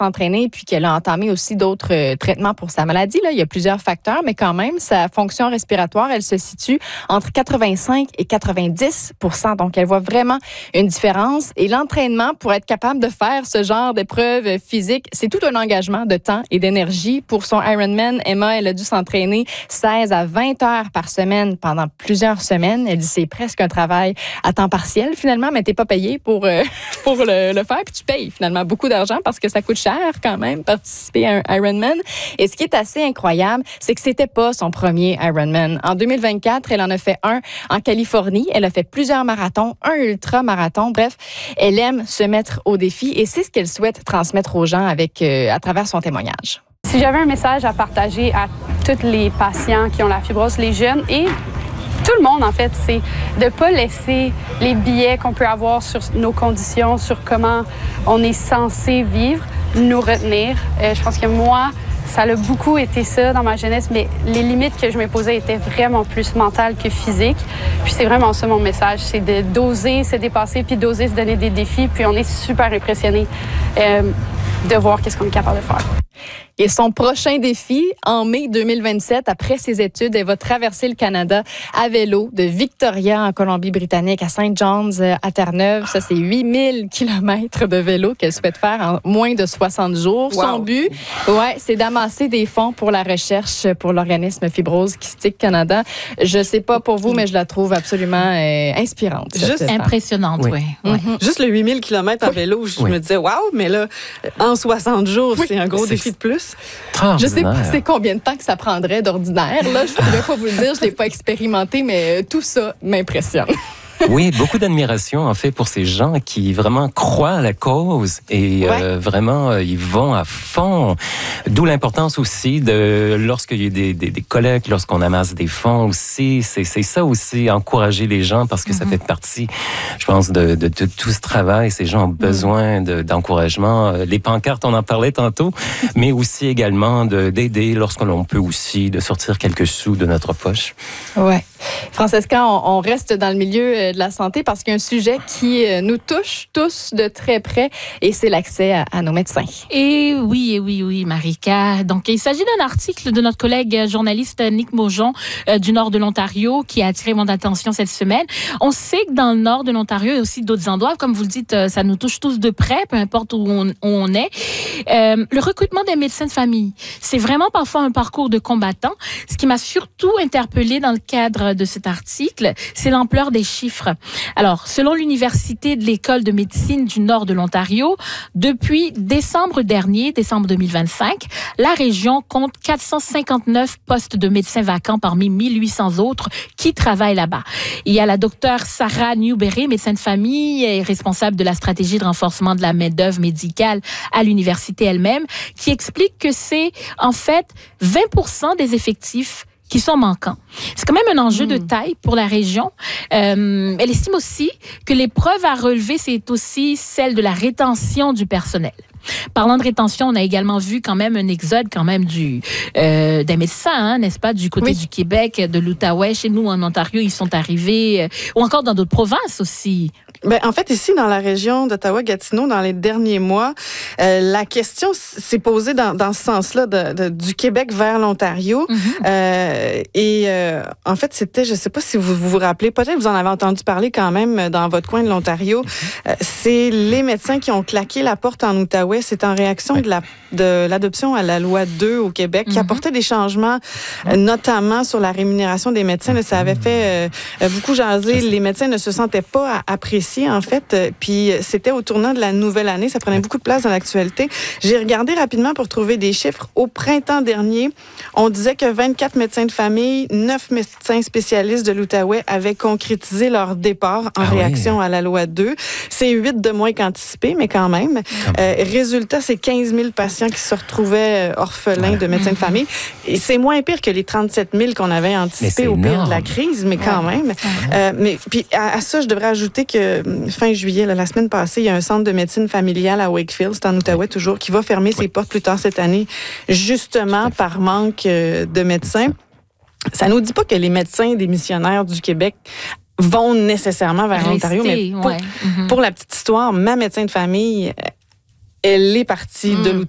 s'entraîner puis qu'elle a entamé aussi d'autres traitements pour sa maladie. Là, il y a plusieurs facteurs, mais quand même, sa fonction respiratoire, elle se situe entre 85 et 90 %. Donc, elle voit vraiment une différence. Et l'entraînement, pour être capable de faire ce genre d'épreuve physique, c'est tout un engagement de temps et d'énergie. Pour son Ironman, Emma, elle a dû s'entraîner 16 à 20 heures par semaine pendant plusieurs semaines. Elle dit c'est presque un travail à temps partiel finalement, mais t'es pas payé pour le faire. Puis tu payes finalement beaucoup d'argent parce que ça coûte cher quand même participer à un Ironman. Et ce qui est assez incroyable, c'est que c'était pas son premier Ironman. En 2024, elle en a fait un en Californie. Elle a fait plusieurs marathons, un ultra-marathon. Bref, elle aime se mettre au défi et c'est ce qu'elle souhaite transmettre aux gens à travers son témoignage. Si j'avais un message à partager à tous les patients qui ont la fibrose, les jeunes et tout le monde, en fait, c'est de ne pas laisser les biais qu'on peut avoir sur nos conditions, sur comment on est censé vivre, nous retenir. Je pense que moi, ça a beaucoup été ça dans ma jeunesse, mais les limites que je me posais étaient vraiment plus mentales que physiques. Puis c'est vraiment ça mon message, c'est d'oser se dépasser, puis d'oser se donner des défis. Puis on est super impressionnés de voir qu'est-ce qu'on est capable de faire. Et son prochain défi, en mai 2027, après ses études, elle va traverser le Canada à vélo de Victoria en Colombie-Britannique à St. John's à Terre-Neuve. Ça, c'est 8000 kilomètres de vélo qu'elle souhaite faire en moins de 60 jours. Wow. Son but, c'est d'amasser des fonds pour la recherche pour l'organisme Fibrose Kystique Canada. Je sais pas pour vous, mais je la trouve absolument inspirante. Juste impressionnante, oui. Mm-hmm. Juste le 8000 kilomètres à vélo, je me disais, wow, mais là, en 60 jours, c'est un gros défi de plus. Je sais pas c'est combien de temps que ça prendrait d'ordinaire. Là, je pourrais pas vous le dire, je l'ai pas expérimenté, mais tout ça m'impressionne. Oui, beaucoup d'admiration en fait pour ces gens qui vraiment croient à la cause et vraiment ils vont à fond. D'où l'importance aussi de lorsqu'il y a des collectes, lorsqu'on amasse des fonds aussi, c'est ça aussi, encourager les gens parce que ça fait partie, je pense, de tout ce travail. Ces gens ont besoin d'encouragement. Les pancartes, on en parlait tantôt, mais aussi également d'aider lorsqu'on peut aussi de sortir quelques sous de notre poche. Ouais. Francesca, on reste dans le milieu de la santé parce qu'il y a un sujet qui nous touche tous de très près et c'est l'accès à nos médecins. Et oui, Marika. Donc, il s'agit d'un article de notre collègue journaliste Nick Maujon du nord de l'Ontario qui a attiré mon attention cette semaine. On sait que dans le nord de l'Ontario, il y a aussi d'autres endroits. Comme vous le dites, ça nous touche tous de près, peu importe où on est. Le recrutement des médecins de famille, c'est vraiment parfois un parcours de combattant. Ce qui m'a surtout interpellée dans le cadre de cet article, c'est l'ampleur des chiffres. Alors, selon l'Université de l'École de médecine du nord de l'Ontario, depuis décembre dernier, décembre 2025, la région compte 459 postes de médecins vacants parmi 1800 autres qui travaillent là-bas. Il y a la docteure Sarah Newberry, médecin de famille et responsable de la stratégie de renforcement de la main-d'œuvre médicale à l'université elle-même, qui explique que c'est en fait 20% des effectifs qui sont manquants. C'est quand même un enjeu de taille pour la région. Elle estime aussi que l'épreuve à relever, c'est aussi celle de la rétention du personnel. Parlant de rétention, on a également vu quand même un exode quand même des médecins, n'est-ce pas, du côté du Québec, de l'Outaouais. Chez nous, en Ontario, ils sont arrivés, ou encore dans d'autres provinces aussi. Ben, en fait, ici, dans la région d'Ottawa-Gatineau, dans les derniers mois, la question s'est posée dans ce sens-là, du Québec vers l'Ontario. En fait, c'était, je ne sais pas si vous vous rappelez, peut-être vous en avez entendu parler quand même dans votre coin de l'Ontario, c'est les médecins qui ont claqué la porte en Outaouais. C'est en réaction de l'adoption à la loi 2 au Québec qui apportait des changements, notamment sur la rémunération des médecins. Là, ça avait fait beaucoup jaser. Les médecins ne se sentaient pas appréciés, en fait. Puis c'était au tournant de la nouvelle année. Ça prenait beaucoup de place dans l'actualité. J'ai regardé rapidement pour trouver des chiffres. Au printemps dernier, on disait que 24 médecins de famille, 9 médecins spécialistes de l'Outaouais avaient concrétisé leur départ en réaction à la loi 2. C'est 8 de moins qu'anticipé, mais quand même. Résultat, c'est 15 000 patients qui se retrouvaient orphelins de médecins de famille. Et c'est moins pire que les 37 000 qu'on avait anticipé au pire de la crise, mais quand même. Mais puis à ça, je devrais ajouter que fin juillet, la semaine passée, il y a un centre de médecine familiale à Wakefield, c'est en Outaouais toujours, qui va fermer ses portes plus tard cette année, justement par manque de médecins. Ça nous dit pas que les médecins démissionnaires du Québec vont nécessairement vers l'Ontario, mais pour la petite histoire, ma médecin de famille, elle est partie de l'Outaouais